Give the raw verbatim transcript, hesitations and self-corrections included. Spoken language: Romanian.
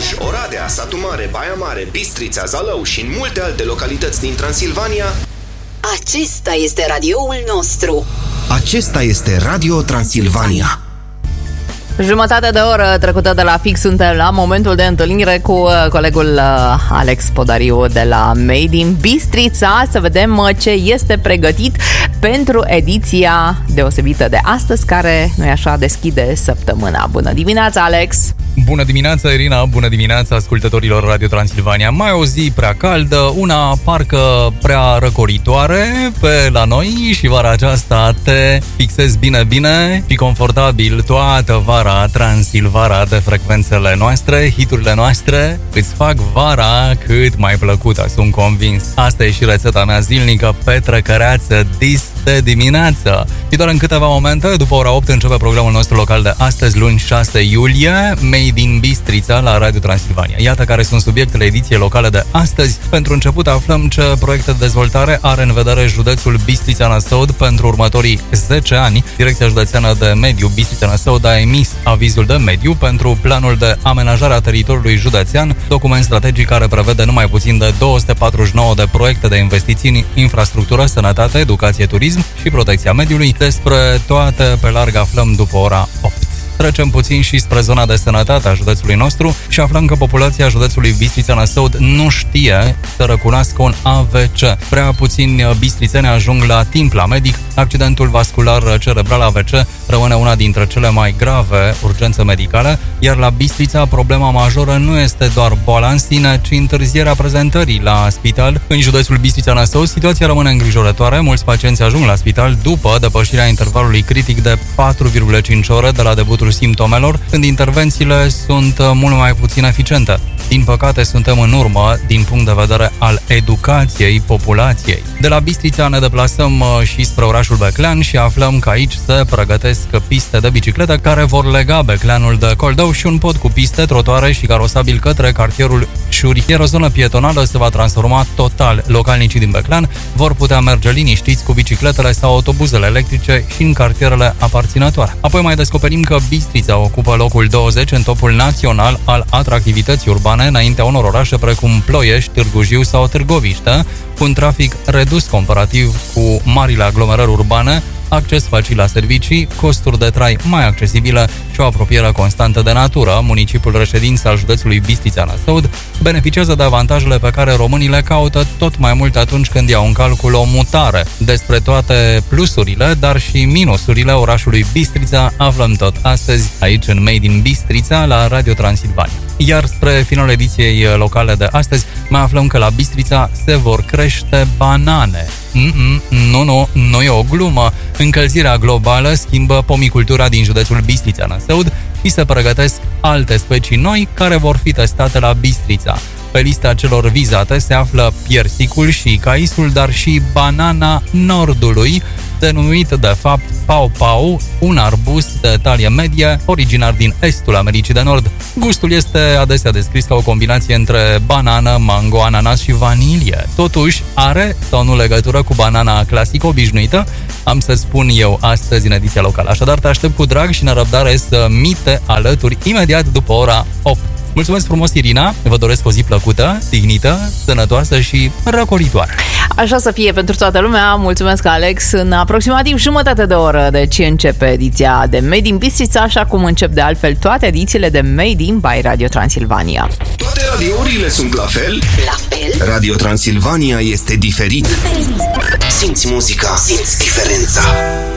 Oradea, Satu Mare, Baia Mare, Bistrița, Zalău și în multe alte localități din Transilvania. Acesta este radioul nostru. Acesta este Radio Transilvania. Jumătate de oră trecută de la fix, suntem la momentul de întâlnire cu colegul Alex Podariu de la Made in Bistrița, să vedem ce este pregătit pentru ediția deosebită de astăzi, care, nu-i așa, deschide săptămâna. Bună dimineața, Alex! Bună dimineața, Irina! Bună dimineața ascultătorilor Radio Transilvania! Mai o zi prea caldă, una parcă prea răcoritoare pe la noi și vara aceasta te fixezi bine, bine și confortabil toată vara transilvara de frecvențele noastre, hiturile noastre îți fac vara cât mai plăcută, sunt convins. Asta e și rețeta mea zilnică, petrecăreață dis de dimineață. Și doar în câteva momente, după ora opt, începe programul nostru local de astăzi, luni șase iulie, Made in Bistrița la Radio Transilvania. Iată care sunt subiectele ediției locale de astăzi. Pentru început aflăm ce proiecte de dezvoltare are în vedere județul Bistrița-Năsăud pentru următorii zece ani. Direcția Județeană de Mediu Bistrița-Năsăud a emis avizul de mediu pentru planul de amenajare a teritoriului județean, document strategic care prevede numai puțin de două sute patruzeci și nouă de proiecte de investiții în infrastructură, sănătate, educație, turism și protecția mediului. Despre toate pe larg aflăm după ora opt. Trecem puțin și spre zona de sănătate a județului nostru și aflăm că populația județului Bistrița-Năsăud nu știe să recunoască un A V C. Prea puțini bistrițeni ajung la timp la medic. Accidentul vascular cerebral A V C rămâne una dintre cele mai grave urgențe medicale, iar la Bistrița problema majoră nu este doar boala în sine, ci întârzierea prezentării la spital. În județul Bistrița-Năsăud situația rămâne îngrijorătoare. Mulți pacienți ajung la spital după depășirea intervalului critic de patru virgulă cinci ore de la debutul simptomelor, când intervențiile sunt mult mai puțin eficiente. Din păcate, suntem în urmă din punct de vedere al educației populației. De la Bistrița ne deplasăm și spre orașul Beclean și aflăm că aici se pregătesc piste de bicicletă care vor lega Becleanul de Coldău și un pod cu piste, trotuare și carosabil către cartierul Șuri. Iar o zonă pietonală se va transforma total. Localnicii din Beclean vor putea merge liniștiți cu bicicletele sau autobuzele electrice și în cartierele aparținătoare. Apoi mai descoperim că Bistrița ocupă locul douăzeci în topul național al atractivității urbane, înaintea unor orașe precum Ploiești, Târgu Jiu sau Târgoviște, cu un trafic redus comparativ cu marile aglomerări urbane, acces facil la servicii, costuri de trai mai accesibile și o apropiere constantă de natură. Municipiul reședință al județului Bistrița-Năsăud beneficiază de avantajele pe care românii le caută tot mai mult atunci când iau în calcul o mutare. Despre toate plusurile, dar și minusurile orașului Bistrița aflăm tot astăzi aici în Made in Bistrița la Radio Transilvania. Iar spre finalul ediției locale de astăzi mai aflăm că la Bistrița se vor crește banane. Mm-mm, nu, nu, nu e o glumă. Încălzirea globală schimbă pomicultura din județul Bistrița-Năsăud și se pregătesc alte specii noi care vor fi testate la Bistrița. Pe lista celor vizate se află piersicul și caisul, dar și banana nordului, denumit de fapt Pau Pau, un arbust de talie medie, originar din estul Americii de Nord. Gustul este adesea descris ca o combinație între banană, mango, ananas și vanilie. Totuși, are sau nu legătură cu banana clasică obișnuită? Am să spun eu astăzi în ediția locală. Așadar, te aștept cu drag și nerăbdare să mi te alături imediat după ora opt. Mulțumesc frumos, Irina, vă doresc o zi plăcută, dignită, sănătoasă și răcoritoare. Așa să fie pentru toată lumea. Mulțumesc, Alex. În aproximativ jumătate de oră deci începe ediția de Made in Bistrița, așa cum încep de altfel toate edițiile de Made in by Radio Transilvania. Toate radiourile sunt la fel? La fel? Radio Transilvania este diferit. Diferit. Simți muzica, simți diferența.